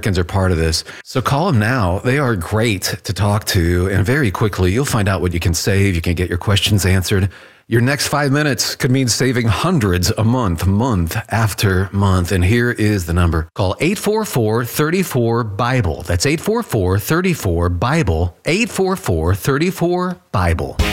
Americans are part of this. So call them now. They are great to talk to, and very quickly you'll find out what you can save. You can get your questions answered. Your next 5 minutes could mean saving hundreds a month after month. And here is the number. Call 844-34-BIBLE. That's 844-34-BIBLE. 844-34-BIBLE.